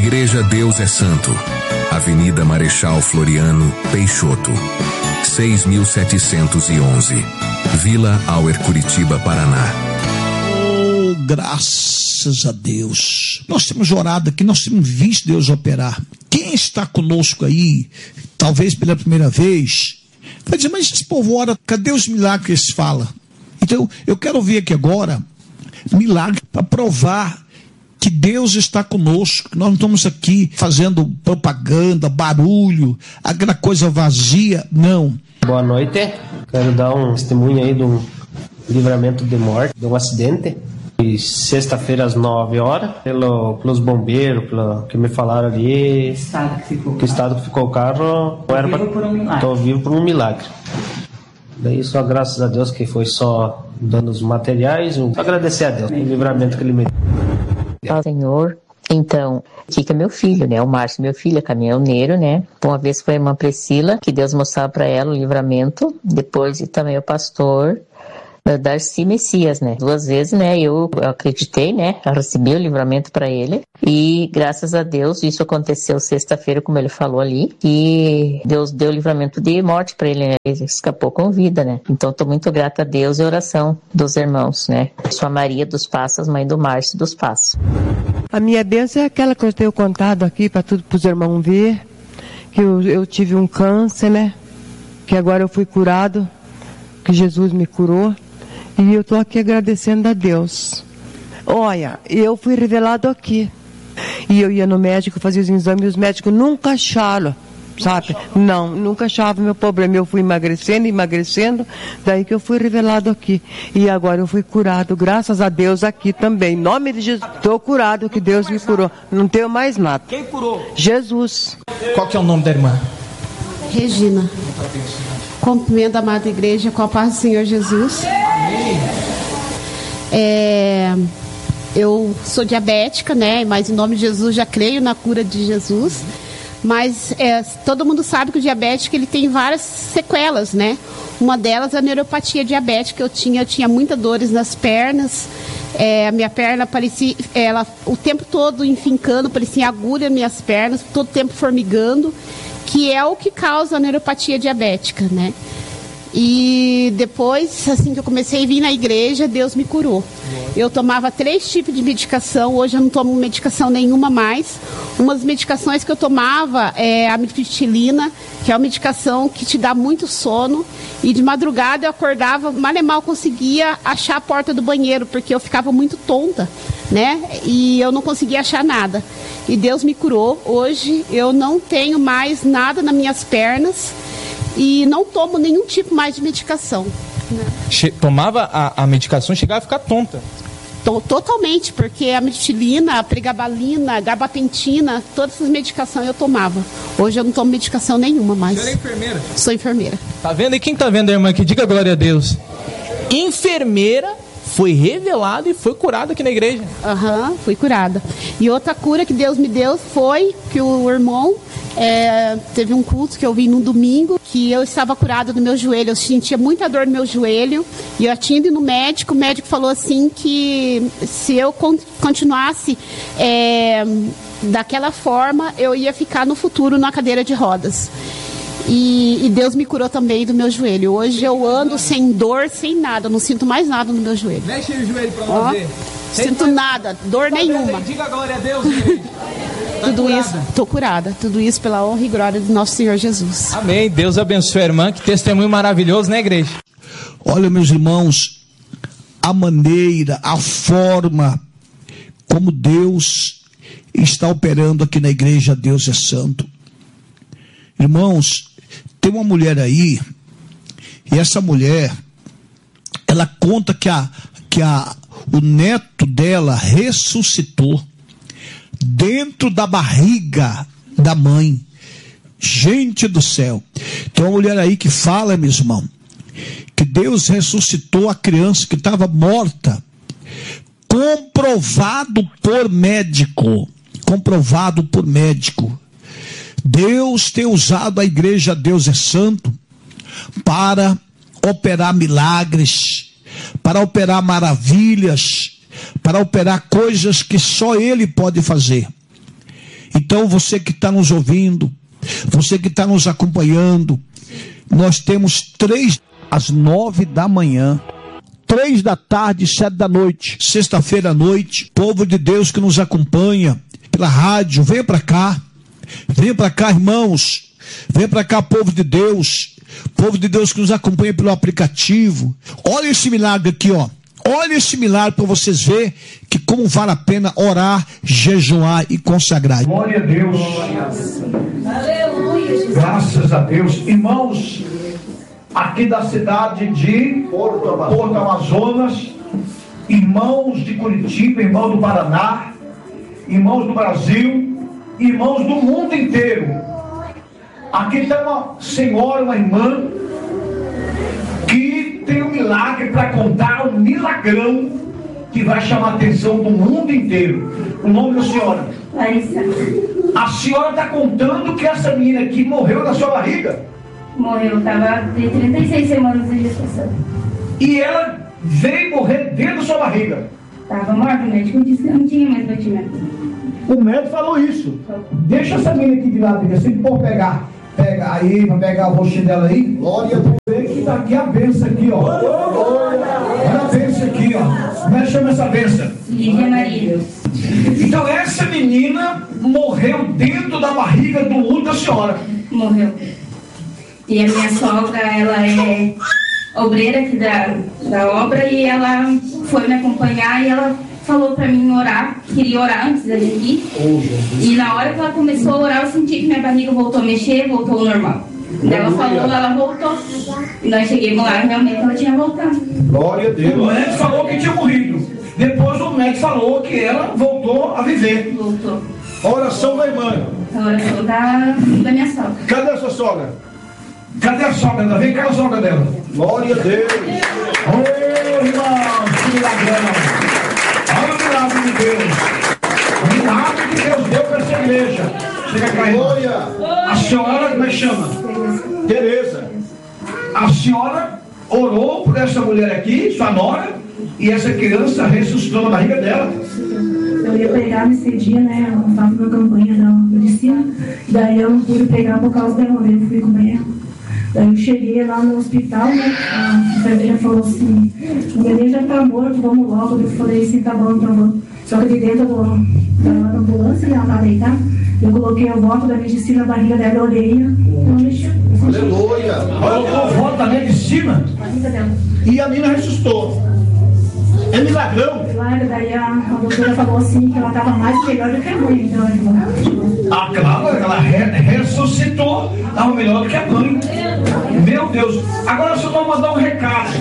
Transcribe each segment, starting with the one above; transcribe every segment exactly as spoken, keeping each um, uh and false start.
Igreja Deus é Santo, Avenida Marechal Floriano Peixoto, seis mil setecentos e onze, Vila Auer, Curitiba, Paraná. Oh, graças a Deus. Nós temos orado aqui, nós temos visto Deus operar. Quem está conosco aí, talvez pela primeira vez, vai dizer, mas esse povo ora, cadê os milagres que eles falam? Então, eu quero ouvir aqui agora milagre para provar que Deus está conosco, que nós não estamos aqui fazendo propaganda, barulho, aquela coisa vazia, não. Boa noite, quero dar um testemunho aí de um livramento de morte, de um acidente. E sexta-feira às nove horas, pelo, pelos bombeiros, pelo que me falaram ali, que estado que ficou, que estado que ficou o carro, tô vivo, pra, por um milagre. Tô vivo por um milagre. Daí só graças a Deus que foi só dando os materiais, um, agradecer a Deus, o livramento que ele me deu. Ao Senhor. Então, Kika é meu filho, né? O Márcio, meu filho, é caminhoneiro, né? Uma vez foi a irmã Priscila, que Deus mostrava para ela o livramento, depois e também o pastor Darcy Messias, né? Duas vezes, né? Eu, eu acreditei, né? Eu recebi o livramento para ele e graças a Deus isso aconteceu sexta-feira, como ele falou ali, e Deus deu livramento de morte para ele, né? Ele escapou com vida, né? Então tô muito grata a Deus e a oração dos irmãos, né? Sou a Maria dos Passos, mãe do Márcio dos Passos. A minha bênção é aquela que eu tenho contado aqui para tudo, para os irmãos ver, que eu, eu tive um câncer, né? Que agora eu fui curado, que Jesus me curou. E eu estou aqui agradecendo a Deus. Olha, eu fui revelado aqui. E eu ia no médico, fazia os exames, e os médicos nunca acharam, sabe? Não, nunca achavam meu problema. Eu fui emagrecendo, emagrecendo, daí que eu fui revelado aqui. E agora eu fui curado, graças a Deus, aqui também. Em nome de Jesus, estou curado, que Deus me curou. Não tenho mais nada. Quem curou? Jesus. Qual que é o nome da irmã? Regina. Cumprimento a amada igreja com a paz do Senhor Jesus. É, eu sou diabética, né? Mas em nome de Jesus já creio na cura de Jesus. Mas é, todo mundo sabe que o diabético ele tem várias sequelas, né? Uma delas é a neuropatia diabética. Eu tinha, eu tinha muitas dores nas pernas. É, a minha perna parecia, ela o tempo todo enfincando, parecia agulha nas minhas pernas, todo tempo formigando, que é o que causa a neuropatia diabética, né? E depois, assim que eu comecei a vir na igreja, Deus me curou. Eu tomava três tipos de medicação, hoje eu não tomo medicação nenhuma mais. Uma das medicações que eu tomava é a amitriptilina, que é uma medicação que te dá muito sono. E de madrugada eu acordava, mal e mal conseguia achar a porta do banheiro, porque eu ficava muito tonta, né? E eu não conseguia achar nada. E Deus me curou. Hoje eu não tenho mais nada nas minhas pernas. E não tomo nenhum tipo mais de medicação. Né? Che- tomava a, a medicação e chegava a ficar tonta? Tô, totalmente, porque a metilina, a pregabalina, a gabapentina, todas essas medicações eu tomava. Hoje eu não tomo medicação nenhuma mais. Você é enfermeira? Sou enfermeira. Tá vendo? E quem tá vendo a irmã aqui? Diga glória a Deus. Enfermeira foi revelada e foi curada aqui na igreja. Aham, uhum, fui curada. E outra cura que Deus me deu foi que o irmão é, teve um culto que eu vi num domingo, que eu estava curada do meu joelho. Eu sentia muita dor no meu joelho e eu tinha ido no médico. O médico falou assim que se eu con- continuasse é, daquela forma, eu ia ficar no futuro na cadeira de rodas. E, e Deus me curou também do meu joelho. Hoje eu ando sem dor, sem nada. Eu não sinto mais nada no meu joelho. Mexe o joelho pra nós ver. Sinto nada, dor nenhuma. Diga glória a Deus, gente. Tá Tudo curada. isso, estou curada. Tudo isso pela honra e glória do nosso Senhor Jesus. Amém. Deus abençoe a irmã. Que testemunho maravilhoso, né, igreja? Olha, meus irmãos, a maneira, a forma como Deus está operando aqui na igreja Deus é Santo. Irmãos, tem uma mulher aí, e essa mulher, ela conta que, a, que a, o neto dela ressuscitou dentro da barriga da mãe. Gente do céu. Tem uma mulher aí que fala, meu irmão, que Deus ressuscitou a criança que estava morta, comprovado por médico, comprovado por médico. Deus tem usado a igreja Deus é Santo para operar milagres, para operar maravilhas, para operar coisas que só Ele pode fazer. Então você que está nos ouvindo, você que está nos acompanhando, nós temos três às nove da manhã, três da tarde, sete da noite, sexta-feira à noite. Povo de Deus que nos acompanha pela rádio, venha para cá, venha para cá, irmãos, venha para cá, povo de Deus, povo de Deus que nos acompanha pelo aplicativo. Olha esse milagre aqui, ó. Olha esse milagre para vocês verem que como vale a pena orar, jejuar e consagrar. Glória a Deus. Aleluia. Graças a Deus. Irmãos, aqui da cidade de Porto Amazonas, Porto Amazonas, irmãos de Curitiba, irmãos do Paraná, irmãos do Brasil, irmãos do mundo inteiro. Aqui tem uma senhora, uma irmã, que tem um milagre para contar, um milagrão que vai chamar a atenção do mundo inteiro. O nome da senhora? Larissa. A senhora está contando que essa menina aqui morreu na sua barriga? Morreu, estava de trinta e seis semanas de gestação. E ela veio morrer dentro da sua barriga? Estava morta, o médico disse que não tinha mais batimento. O médico falou isso. Deixa essa menina aqui de lado, porque se for pegar, pega aí, vai pegar o rostinho dela aí. Glória a Deus. Que tá aqui a benção aqui, ó. Olha a benção aqui, ó. Como é que chama essa benção? Lídia Maria. Então essa menina morreu dentro da barriga do útero da senhora. Morreu. E a minha sogra, ela é obreira aqui da, da obra e ela foi me acompanhar e ela falou pra mim orar, queria orar antes da gente ir. E na hora que ela começou a orar, eu senti que minha barriga voltou a mexer, voltou ao normal. Ela falou, ela voltou. E nós chegamos lá e realmente ela tinha voltado. Glória a Deus. O médico falou que tinha morrido. Depois o médico falou que ela voltou a viver. Voltou. A oração da irmã. A oração da, da minha sogra. Cadê a sua sogra? Cadê a sogra dela? Vem cá a sogra dela. Glória a Deus. Oh, irmãos, que milagrão. Olha o milagre de Deus. O milagre que Deus deu para essa igreja. Chega cá, Glória. A senhora, como é que chama? Tereza. A senhora orou por essa mulher aqui, sua nora, e essa criança ressuscitou na barriga dela. Eu ia pegar nesse dia, né? Eu estava na campanha da medicina, daí eu não pude pegar por causa da mulher, eu fui com ela. Daí eu cheguei lá no hospital, né? A enfermeira falou assim: o neném já tá morto, vamos logo. Eu falei assim: tá bom, tá bom. Só que de dentro do, da ambulância, né? Ela estava deitada. Eu coloquei o voto da medicina na barriga dela, eu olhei, não mexeu. Aleluia! Colocou o voto da medicina e a menina ressuscitou. É milagrão. Claro, daí a, a doutora falou assim que ela estava mais melhor do que a mãe. Então ela Ah, claro, ela re ressuscitou, estava melhor do que a mãe. Meu Deus. Agora só vamos mandar um recado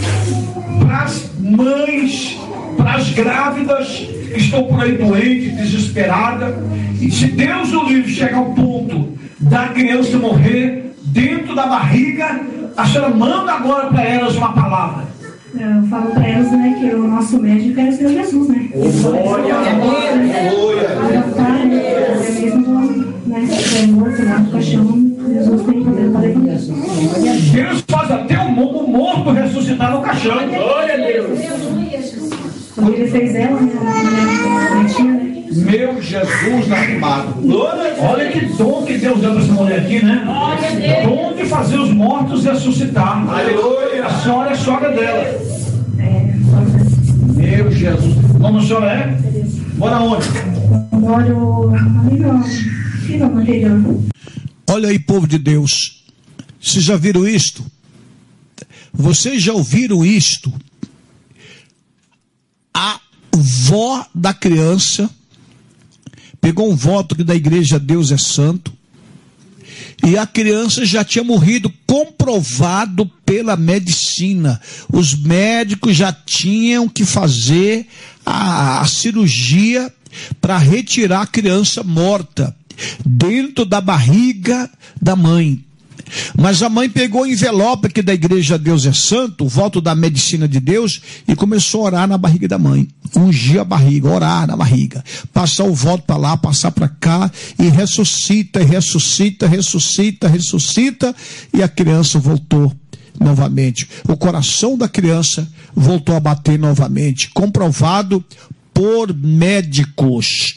para as mães, para as grávidas que estão por aí doentes, desesperadas. E se Deus o livre chegar ao ponto da criança morrer dentro da barriga, a senhora manda agora para elas uma palavra. Eu falo para elas, né, que o nosso médico é o Senhor Jesus, né? Glória a Deus! Glória! Até mesmo, né, é morto lá no caixão, Jesus tem poder para levantar. Deus faz até o morto ressuscitar no caixão. Glória a Deus! Quando ele fez ela, né, a netinha, né? Meu Jesus arrimado. Olha que dom que Deus deu para essa mulher aqui, né? Dom de fazer os mortos ressuscitar. Aleluia. A senhora é sogra dela. É, meu Jesus. Como a senhora é? Mora onde? Moro ali no interior. Olha aí, povo de Deus. Vocês já viram isto? Vocês já ouviram isto? A vó da criança pegou um voto que da igreja Deus é Santo, e a criança já tinha morrido, comprovado pela medicina. Os médicos já tinham que fazer a, a cirurgia para retirar a criança morta dentro da barriga da mãe. Mas a mãe pegou o envelope aqui da igreja Deus é Santo, o voto da medicina de Deus, e começou a orar na barriga da mãe. Ungir a barriga, orar na barriga. Passar o voto para lá, passar para cá, e ressuscita, ressuscita, ressuscita, ressuscita, e a criança voltou novamente. O coração da criança voltou a bater novamente. Comprovado por médicos.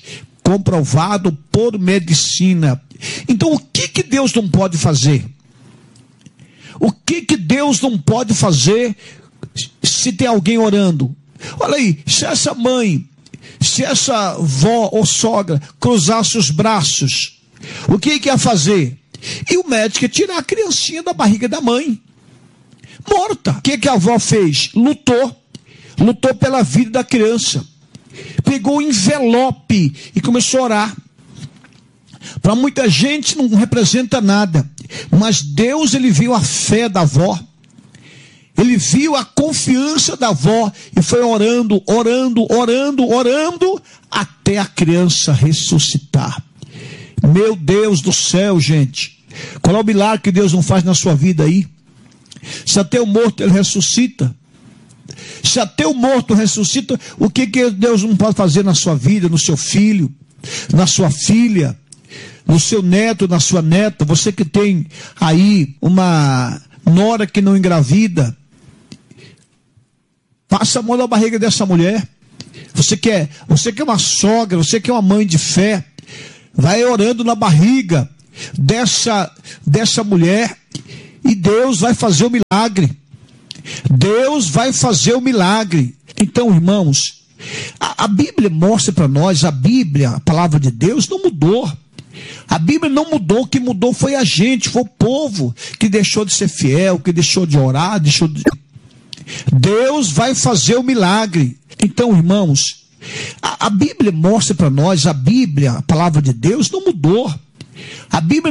comprovado por medicina. Então o que que Deus não pode fazer? O que que Deus não pode fazer se tem alguém orando? Olha aí, se essa mãe, se essa avó ou sogra cruzasse os braços, o que que ia fazer? E o médico ia tirar a criancinha da barriga da mãe, morta. O que que a avó fez? Lutou. Lutou pela vida da criança. Pegou o envelope e começou a orar. Para muita gente não representa nada, mas Deus, ele viu a fé da avó, ele viu a confiança da avó e foi orando, orando, orando, orando até a criança ressuscitar. Meu Deus do céu, gente, qual é o milagre que Deus não faz na sua vida aí? Se até o morto ele ressuscita, se até o morto ressuscita, o que que Deus não pode fazer na sua vida, no seu filho, na sua filha, no seu neto, na sua neta? Você que tem aí uma nora que não engravida, passa a mão na barriga dessa mulher. Você que é, você que é uma sogra, você que é uma mãe de fé, vai orando na barriga dessa, dessa mulher e Deus vai fazer o milagre. Deus vai fazer o milagre. Então, irmãos, a, a Bíblia mostra para nós, a Bíblia, a palavra de Deus não mudou. A Bíblia não mudou, o que mudou foi a gente, foi o povo que deixou de ser fiel, que deixou de orar, deixou de... Deus vai fazer o milagre. Então, irmãos, a, a Bíblia mostra para nós, a Bíblia, a palavra de Deus não mudou. A Bíblia